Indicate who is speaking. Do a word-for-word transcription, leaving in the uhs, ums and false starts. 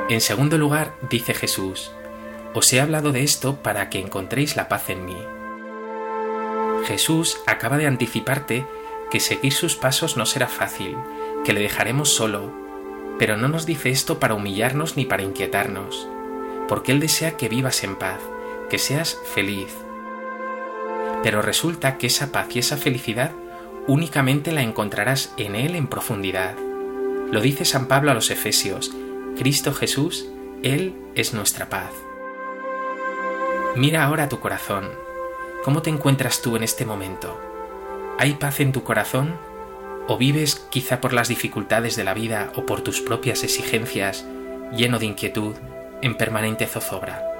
Speaker 1: En segundo lugar, dice Jesús: os he hablado de esto para que encontréis la paz en mí. Jesús acaba de anticiparte que seguir sus pasos no será fácil, que le dejaremos solo, pero no nos dice esto para humillarnos ni para inquietarnos, porque Él desea que vivas en paz, que seas feliz. Pero resulta que esa paz y esa felicidad únicamente la encontrarás en Él en profundidad. Lo dice San Pablo a los Efesios: Cristo Jesús, Él es nuestra paz. Mira ahora tu corazón. ¿Cómo te encuentras tú en este momento? ¿Hay paz en tu corazón? ¿O vives, quizá por las dificultades de la vida o por tus propias exigencias, lleno de inquietud, en permanente zozobra?